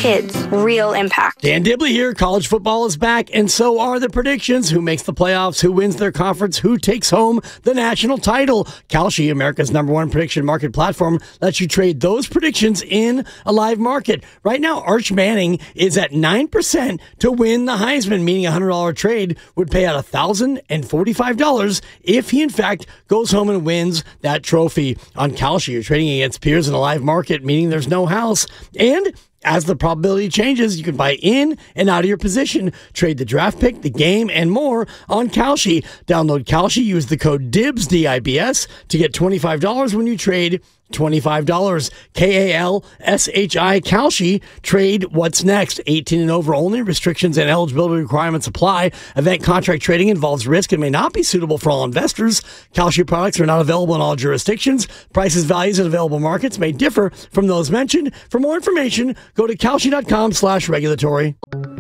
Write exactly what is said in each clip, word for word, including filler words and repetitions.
kids real impact. Dan Dibley here. College football is back, and so are the predictions. Who makes the playoffs, who wins their conference, who takes home the national title. Kalshi, America's number one prediction market platform, lets you trade those predictions in a live market. Right now, Arch Manning is at nine percent to win the Heisman, meaning a one hundred dollars trade would pay out one thousand forty-five dollars if he, in fact, goes home and wins that trophy. On Kalshi, you're trading against peers in a live market, meaning there's no house. And as the probability changes, you can buy in and out of your position, trade the draft pick, the game, and more on Kalshi. Download Kalshi, use the code DIBS, D I B S, to get twenty-five dollars when you trade twenty-five dollars. K A L S H I, Kalshi. Trade what's next. eighteen and over only. Restrictions and eligibility requirements apply. Event contract trading involves risk and may not be suitable for all investors. Kalshi products are not available in all jurisdictions. Prices, values, and available markets may differ from those mentioned. For more information, go to kalshi.com slash regulatory.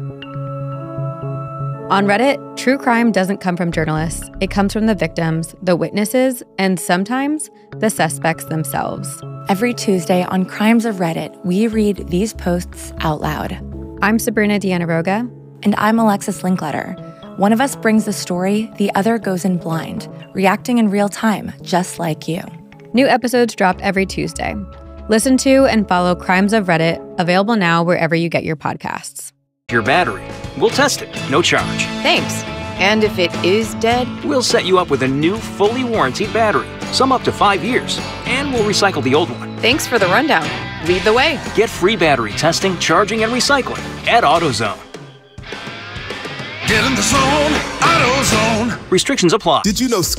On Reddit, true crime doesn't come from journalists. It comes from the victims, the witnesses, and sometimes the suspects themselves. Every Tuesday on Crimes of Reddit, we read these posts out loud. I'm Sabrina Dianaroga. And I'm Alexis Linkletter. One of us brings the story, the other goes in blind, reacting in real time, just like you. New episodes drop every Tuesday. Listen to and follow Crimes of Reddit, available now wherever you get your podcasts. Your battery. We'll test it, no charge. Thanks. And if it is dead? We'll set you up with a new, fully warranted battery, some up to five years, and we'll recycle the old one. Thanks for the rundown. Lead the way. Get free battery testing, charging, and recycling at AutoZone. Get in the zone, AutoZone. Restrictions apply. Did you know